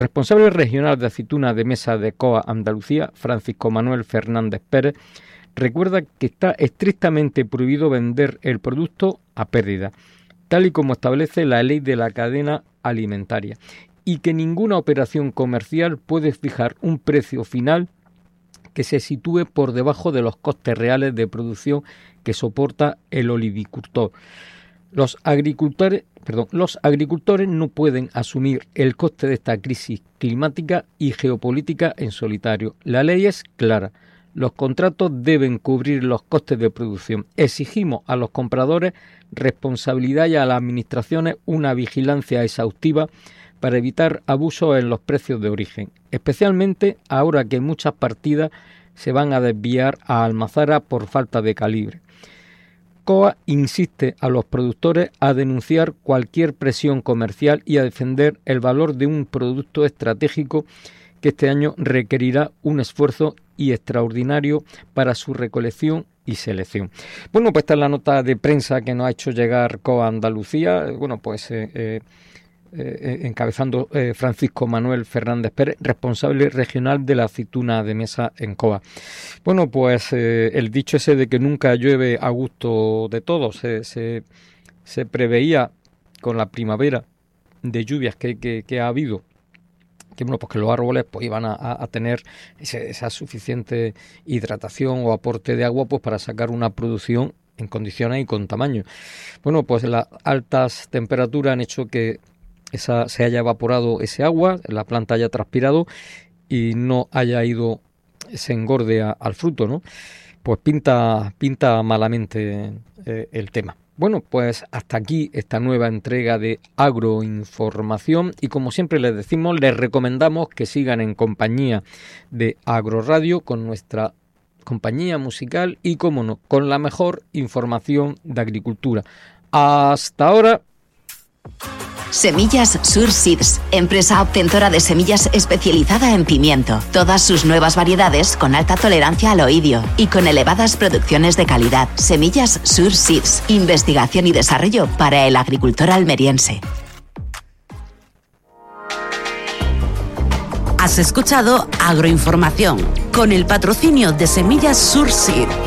Responsable regional de aceituna de mesa de COA Andalucía, Francisco Manuel Fernández Pérez, recuerda que está estrictamente prohibido vender el producto a pérdida, tal y como establece la ley de la cadena alimentaria, y que ninguna operación comercial puede fijar un precio final que se sitúe por debajo de los costes reales de producción que soporta el olivicultor. Los agricultores no pueden asumir el coste de esta crisis climática y geopolítica en solitario. La ley es clara. Los contratos deben cubrir los costes de producción. Exigimos a los compradores responsabilidad y a las administraciones una vigilancia exhaustiva para evitar abusos en los precios de origen, especialmente ahora que muchas partidas se van a desviar a Almazara por falta de calibre. COA insiste a los productores a denunciar cualquier presión comercial y a defender el valor de un producto estratégico que este año requerirá un esfuerzo y extraordinario para su recolección y selección. Bueno, pues esta es la nota de prensa que nos ha hecho llegar COA Andalucía. Bueno, pues encabezando Francisco Manuel Fernández Pérez, responsable regional de la aceituna de mesa en COA. Bueno, pues el dicho ese de que nunca llueve a gusto de todos, se preveía con la primavera de lluvias que ha habido, que bueno, pues que los árboles pues iban a tener esa suficiente hidratación o aporte de agua pues para sacar una producción en condiciones y con tamaño. Bueno, pues las altas temperaturas han hecho que se haya evaporado ese agua, la planta haya transpirado y no haya ido ese engorde al fruto, ¿no? Pues pinta malamente el tema. Bueno, pues hasta aquí esta nueva entrega de Agroinformación y como siempre les decimos, les recomendamos que sigan en compañía de Agroradio con nuestra compañía musical y, como no, con la mejor información de agricultura. Hasta ahora. Semillas Sur Seeds, empresa obtentora de semillas especializada en pimiento. Todas sus nuevas variedades con alta tolerancia al oidio y con elevadas producciones de calidad. Semillas Sur Seeds, investigación y desarrollo para el agricultor almeriense. Has escuchado Agroinformación con el patrocinio de Semillas Sur Seeds.